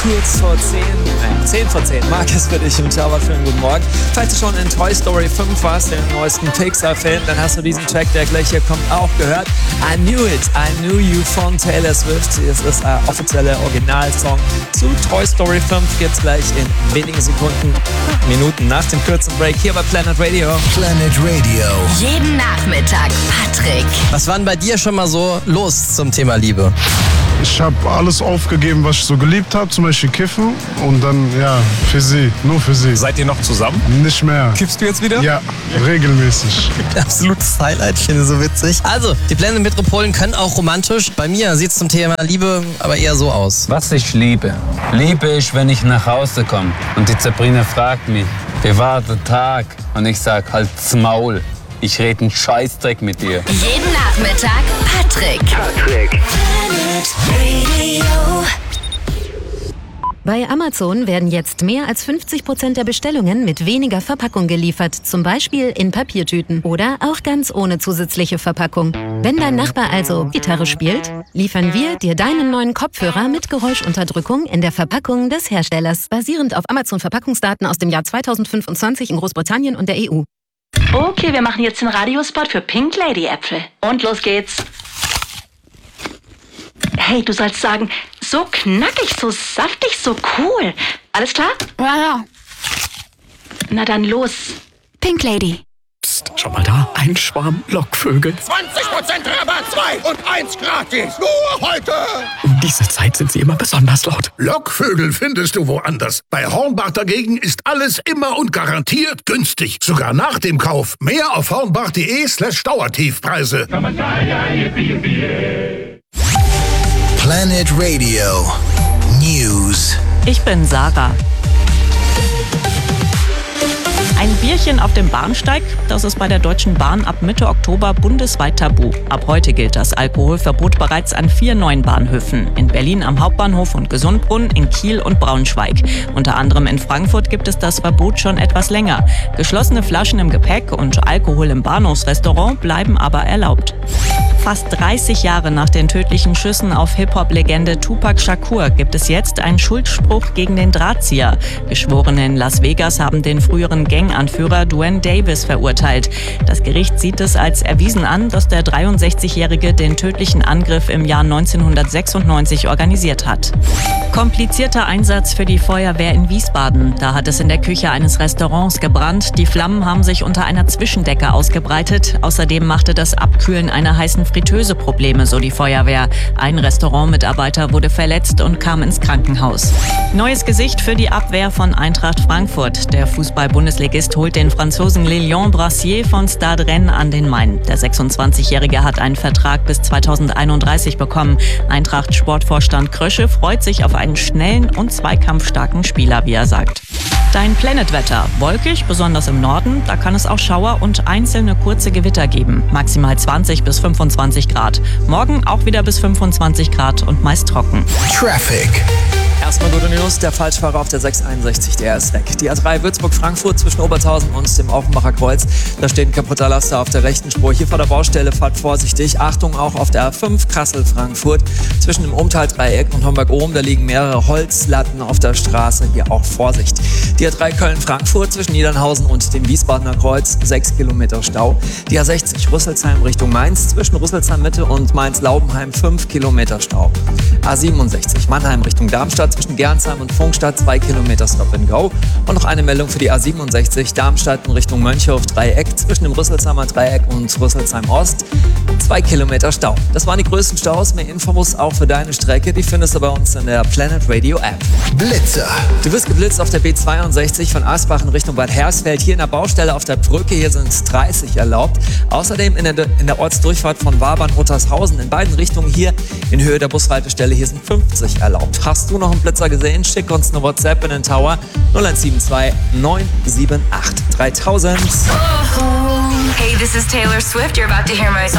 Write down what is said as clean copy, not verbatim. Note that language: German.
kurz vor 10 vor 10. Markus für dich und Java, schönen guten Morgen. Falls du schon in Toy Story 5 warst, dem neuesten Pixar-Film, dann hast du diesen Track, der gleich hier kommt, auch gehört. I Knew It, I Knew You von Taylor Swift. Es ist ein offizieller Originalsong zu Toy Story 5. Jetzt gleich in wenigen Minuten nach dem kurzen Break hier bei Planet Radio. Planet Radio. Jeden Nachmittag Patrick. Was war denn bei dir schon mal so los zum Thema Liebe? Ich habe alles aufgegeben, was ich so geliebt habe, zum Beispiel Kiffen. Und dann, ja, für sie, nur für sie. Seid ihr noch zusammen? Nicht mehr. Kiffst du jetzt wieder? Ja, regelmäßig. Absolutes Highlight, ich finde so witzig. Also, die Planet Metropolen können auch romantisch. Bei mir sieht es zum Thema Liebe aber eher so aus. Was ich liebe? Liebe ich, wenn ich nach Hause komme und die Sabrina fragt mich, wie war der Tag? Und ich sag, halt's Maul. Ich rede einen Scheißdreck mit dir. Jeden Nachmittag Patrick. Planet Radio. Bei Amazon werden jetzt mehr als 50% der Bestellungen mit weniger Verpackung geliefert, zum Beispiel in Papiertüten oder auch ganz ohne zusätzliche Verpackung. Wenn dein Nachbar also Gitarre spielt, liefern wir dir deinen neuen Kopfhörer mit Geräuschunterdrückung in der Verpackung des Herstellers, basierend auf Amazon-Verpackungsdaten aus dem Jahr 2025 in Großbritannien und der EU. Okay, wir machen jetzt den Radiospot für Pink Lady Äpfel. Und los geht's. Hey, du sollst sagen, so knackig, so saftig, so cool. Alles klar? Ja. Na dann los. Pink Lady. Psst, schau mal da, ein Schwarm Lockvögel. 20% Rabatt, 2 und 1 gratis. Nur heute. Um diese Zeit sind sie immer besonders laut. Lockvögel findest du woanders. Bei Hornbach dagegen ist alles immer und garantiert günstig. Sogar nach dem Kauf. Mehr auf hornbach.de/Dauertiefpreise. Planet Radio News. Ich bin Sarah. Ein Bierchen auf dem Bahnsteig, das ist bei der Deutschen Bahn ab Mitte Oktober bundesweit tabu. Ab heute gilt das Alkoholverbot bereits an 4 neuen Bahnhöfen. In Berlin am Hauptbahnhof und Gesundbrunnen, in Kiel und Braunschweig. Unter anderem in Frankfurt gibt es das Verbot schon etwas länger. Geschlossene Flaschen im Gepäck und Alkohol im Bahnhofsrestaurant bleiben aber erlaubt. Fast 30 Jahre nach den tödlichen Schüssen auf Hip-Hop-Legende Tupac Shakur gibt es jetzt einen Schuldspruch gegen den Drahtzieher. Geschworene in Las Vegas haben den früheren Ganganführer Duane Davis verurteilt. Das Gericht sieht es als erwiesen an, dass der 63-Jährige den tödlichen Angriff im Jahr 1996 organisiert hat. Komplizierter Einsatz für die Feuerwehr in Wiesbaden. Da hat es in der Küche eines Restaurants gebrannt. Die Flammen haben sich unter einer Zwischendecke ausgebreitet. Außerdem machte das Abkühlen einer heißen Fritteuse Probleme, so die Feuerwehr. Ein Restaurantmitarbeiter wurde verletzt und kam ins Krankenhaus. Neues Gesicht für die Abwehr von Eintracht Frankfurt. Der Fußball-Bundesligist holt den Franzosen Lilian Brassier von Stade Rennes an den Main. Der 26-Jährige hat einen Vertrag bis 2031 bekommen. Eintracht-Sportvorstand Krösche freut sich auf einen schnellen und zweikampfstarken Spieler, wie er sagt. Dein Planetwetter. Wolkig, besonders im Norden. Da kann es auch Schauer und einzelne kurze Gewitter geben. Maximal 20 bis 25 Grad. Morgen auch wieder bis 25 Grad und meist trocken. Traffic. Erstmal gute News, der Falschfahrer auf der 661, der ist weg. Die A3 Würzburg-Frankfurt zwischen Obertausen und dem Offenbacher Kreuz. Da steht ein kaputter Laster auf der rechten Spur. Hier vor der Baustelle, fahrt vorsichtig. Achtung auch auf der A5 Kassel-Frankfurt zwischen dem Umtaldreieck und Homberg-Ohm. Da liegen mehrere Holzlatten auf der Straße. Hier auch Vorsicht. Die A3 Köln-Frankfurt zwischen Niedernhausen und dem Wiesbadener Kreuz. 6 Kilometer Stau. Die A60 Rüsselsheim Richtung Mainz zwischen Rüsselsheim-Mitte und Mainz-Laubenheim. 5 Kilometer Stau. A67 Mannheim Richtung Darmstadt zwischen Gernsheim und Funkstadt 2 Kilometer Stop and Go. Und noch eine Meldung für die A67 Darmstadt in Richtung Mönchhof Dreieck zwischen dem Rüsselsheimer Dreieck und Rüsselsheim Ost 2 Kilometer Stau. Das waren die größten Staus. Mehr Infos auch für deine Strecke, die findest du bei uns in der Planet Radio App. Blitzer. Du wirst geblitzt auf der B62 von Asbach in Richtung Bad Hersfeld. Hier in der Baustelle auf der Brücke, hier sind 30 erlaubt. Außerdem in der Ortsdurchfahrt von Wabern-Ottershausen in beiden Richtungen hier in Höhe der Bushaltestelle, hier sind 50 erlaubt. Hast du noch einen Blitzer gesehen? Schick uns eine WhatsApp in den Tower 0172 978 3000. Hey, this is Taylor Swift. You're about to hear my song.